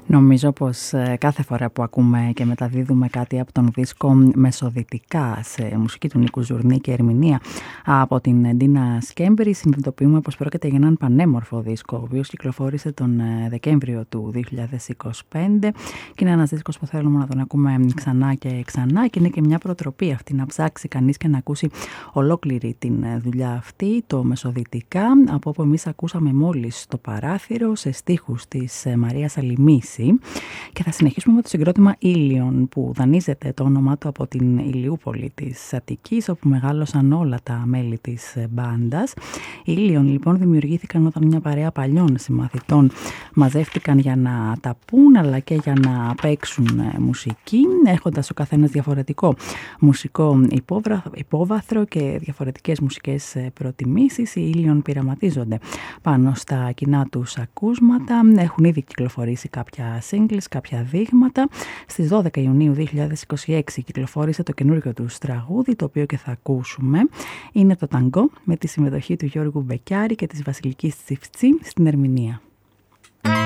Νομίζω πως κάθε φορά που ακούμε και μεταδίδουμε κάτι από τον δίσκο μεσοδυτικά σε μουσική του Νίκου Ζουρνή και ερμηνεία από την Ντίνα Σκέμπερη, συνειδητοποιούμε πως πρόκειται για έναν πανέμορφο δίσκο, ο οποίος κυκλοφόρησε τον Δεκέμβριο του 2025 και είναι ένας δίσκος που θέλουμε να τον ακούμε ξανά και ξανά και είναι και μια προτροπή αυτή να ψάξει κανείς και να ακούσει ολόκληρη την δουλειά αυτή, το μεσοδυτικά, από όπου εμείς ακούσαμε μόλις το παράθυρο σε στίχους της Μαρίας Αλημίση. Και θα συνεχίσουμε με το συγκρότημα Ήλιον, που δανείζεται το όνομά του από την Ηλιούπολη της Αττικής, όπου μεγάλωσαν όλα τα μέλη της μπάντας. Οι Ήλιον λοιπόν δημιουργήθηκαν όταν μια παρέα παλιών συμμαθητών μαζεύτηκαν για να τα πούν αλλά και για να παίξουν μουσική, έχοντας ο καθένας διαφορετικό μουσικό υπόβαθρο και διαφορετικές μουσικές προτιμήσεις. Οι Ήλιον πειραματίζονται πάνω στα κοινά τους ακούσματα, έχουν ήδη κυκλοφορήσει κάποια singles, κάποια δείγματα. Στις 12 Ιουνίου 2026 κυκλοφόρησε το καινούργιο τους τραγούδι, το οποίο και θα ακούσουμε. Είναι το Ταγκό, με τη συμμετοχή του Γιώργου Μπεκιάρη και της Βασιλικής Τσιφτσί στην ερμηνεία.